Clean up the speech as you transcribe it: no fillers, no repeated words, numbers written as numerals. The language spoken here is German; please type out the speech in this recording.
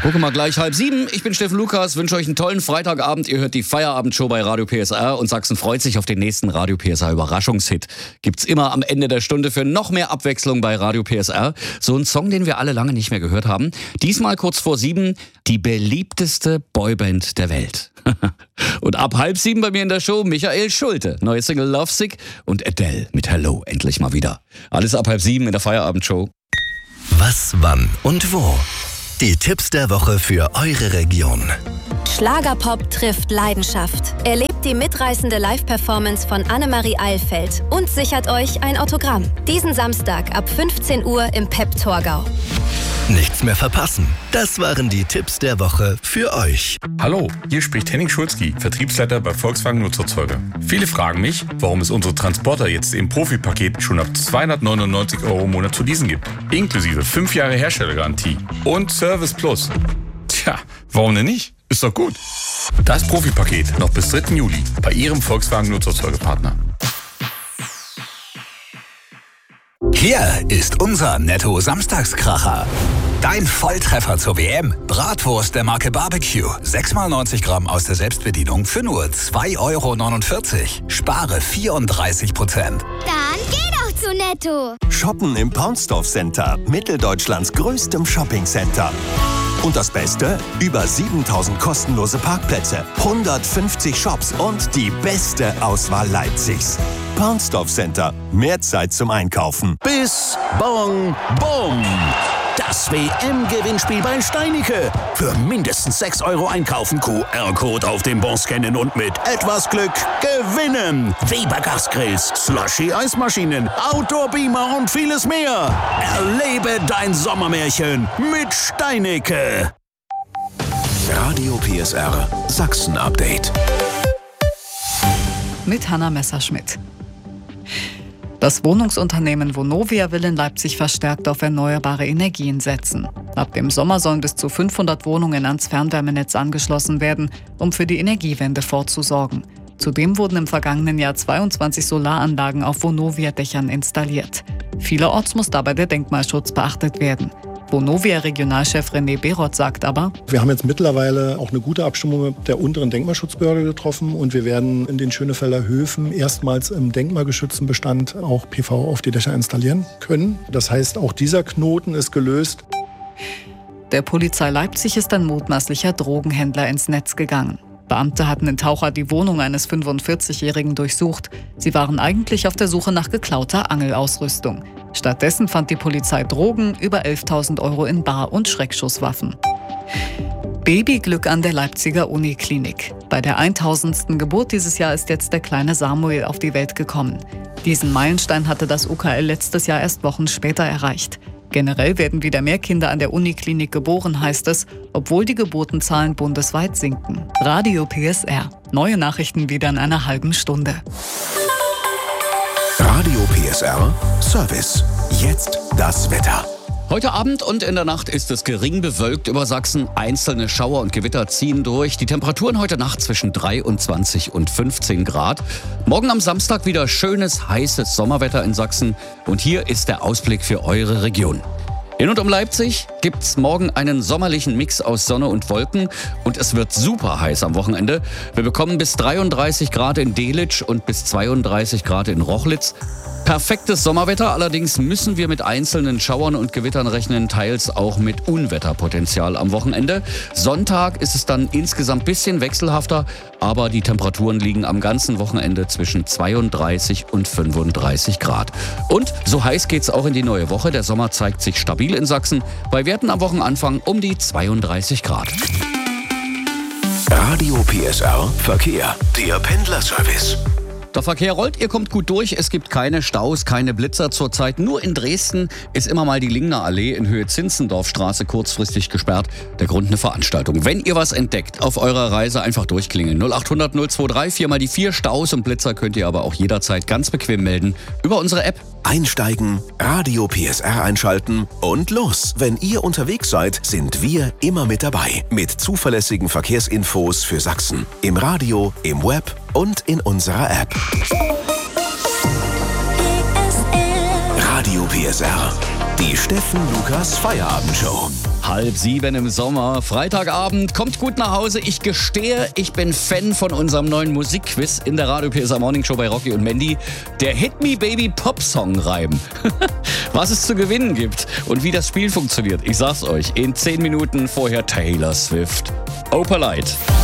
Gucke mal, gleich 6:30. Ich bin Steffen Lukas, wünsche euch einen tollen Freitagabend. Ihr hört die Feierabendshow bei Radio PSR und Sachsen freut sich auf den nächsten Radio PSR Überraschungshit. Gibt's immer am Ende der Stunde für noch mehr Abwechslung bei Radio PSR. So ein Song, den wir alle lange nicht mehr gehört haben. Diesmal kurz vor 7, die beliebteste Boyband der Welt. Und ab 6:30 bei mir in der Show Michael Schulte. Neue Single Lovesick und Adele mit Hello endlich mal wieder. Alles ab 6:30 in der Feierabendshow. Was, wann und wo? Die Tipps der Woche für eure Region. Schlagerpop trifft Leidenschaft. Erlebt die mitreißende Live-Performance von Annemarie Eilfeld und sichert euch ein Autogramm. Diesen Samstag ab 15 Uhr im Pep Torgau. Nichts mehr verpassen. Das waren die Tipps der Woche für euch. Hallo, hier spricht Henning Schulzki, Vertriebsleiter bei Volkswagen Nutzerzeuger. Viele fragen mich, warum es unsere Transporter jetzt im Profi-Paket schon ab 299 € im Monat zu leasen gibt. Inklusive 5 Jahre Herstellergarantie und Service Plus. Tja, warum denn nicht? Ist doch gut. Das Profi-Paket noch bis 3. Juli bei Ihrem Volkswagen Nutzerzeugerpartner. Hier ist unser Netto-Samstagskracher. Dein Volltreffer zur WM. Bratwurst der Marke Barbecue. 6x90 Gramm aus der Selbstbedienung für nur 2,49 €. Spare 34%. Dann geh doch zu Netto. Shoppen im Paunsdorf Center, Mitteldeutschlands größtem Shoppingcenter. Und das Beste? Über 7.000 kostenlose Parkplätze, 150 Shops und die beste Auswahl Leipzigs. Paunsdorf Center, mehr Zeit zum Einkaufen. Bis Bong Bom. Das WM-Gewinnspiel bei Steinicke. Für mindestens 6 € einkaufen, QR-Code auf dem Bon scannen und mit etwas Glück gewinnen. Weber Gasgrills, Slushy-Eismaschinen, Outdoor-Beamer und vieles mehr. Erlebe dein Sommermärchen mit Steinicke. Radio PSR Sachsen-Update. Mit Hanna Messerschmidt. Das Wohnungsunternehmen Vonovia will in Leipzig verstärkt auf erneuerbare Energien setzen. Ab dem Sommer sollen bis zu 500 Wohnungen ans Fernwärmenetz angeschlossen werden, um für die Energiewende vorzusorgen. Zudem wurden im vergangenen Jahr 22 Solaranlagen auf Vonovia-Dächern installiert. Vielerorts muss dabei der Denkmalschutz beachtet werden. Vonovia-Regionalchef René Beroth sagt aber: Wir haben jetzt mittlerweile auch eine gute Abstimmung mit der unteren Denkmalschutzbehörde getroffen und wir werden in den Schönefelder Höfen erstmals im denkmalgeschützten Bestand auch PV auf die Dächer installieren können. Das heißt, auch dieser Knoten ist gelöst. Der Polizei Leipzig ist ein mutmaßlicher Drogenhändler ins Netz gegangen. Beamte hatten in Taucher die Wohnung eines 45-Jährigen durchsucht. Sie waren eigentlich auf der Suche nach geklauter Angelausrüstung. Stattdessen fand die Polizei Drogen, über 11.000 € in Bar- und Schreckschusswaffen. Babyglück an der Leipziger Uniklinik. Bei der 1000. Geburt dieses Jahr ist jetzt der kleine Samuel auf die Welt gekommen. Diesen Meilenstein hatte das UKL letztes Jahr erst Wochen später erreicht. Generell werden wieder mehr Kinder an der Uniklinik geboren, heißt es, obwohl die Geburtenzahlen bundesweit sinken. Radio PSR. Neue Nachrichten wieder in einer halben Stunde. Radio PSR Service. Jetzt das Wetter. Heute Abend und in der Nacht ist es gering bewölkt über Sachsen. Einzelne Schauer und Gewitter ziehen durch. Die Temperaturen heute Nacht zwischen 23 und 15 Grad. Morgen am Samstag wieder schönes, heißes Sommerwetter in Sachsen. Und hier ist der Ausblick für eure Region. In und um Leipzig gibt's morgen einen sommerlichen Mix aus Sonne und Wolken. Und es wird super heiß am Wochenende. Wir bekommen bis 33 Grad in Delitzsch und bis 32 Grad in Rochlitz. Perfektes Sommerwetter, allerdings müssen wir mit einzelnen Schauern und Gewittern rechnen, teils auch mit Unwetterpotenzial am Wochenende. Sonntag ist es dann insgesamt ein bisschen wechselhafter, aber die Temperaturen liegen am ganzen Wochenende zwischen 32 und 35 Grad. Und so heiß geht's auch in die neue Woche. Der Sommer zeigt sich stabil in Sachsen, bei Werten am Wochenanfang um die 32 Grad. Radio PSR Verkehr. Der Pendlerservice. Der Verkehr rollt, ihr kommt gut durch. Es gibt keine Staus, keine Blitzer zurzeit. Nur in Dresden ist immer mal die Lingner Allee in Höhe Zinzendorfstraße kurzfristig gesperrt. Der Grund eine Veranstaltung. Wenn ihr was entdeckt auf eurer Reise, einfach durchklingeln. 0800 023 4 mal die 4. Staus und Blitzer könnt ihr aber auch jederzeit ganz bequem melden über unsere App. Einsteigen, Radio PSR einschalten und los. Wenn ihr unterwegs seid, sind wir immer mit dabei. Mit zuverlässigen Verkehrsinfos für Sachsen. Im Radio, im Web und in unserer App. Radio PSR. Die Steffen Lukas Feierabendshow. 6:30 im Sommer. Freitagabend, kommt gut nach Hause. Ich gestehe, ich bin Fan von unserem neuen Musikquiz in der Radio PSR Morning Show bei Rocky und Mandy. Der Hit Me Baby Pop-Song-Reim. Was es zu gewinnen gibt und wie das Spiel funktioniert, ich sag's euch. In 10 Minuten vorher Taylor Swift. Opalite.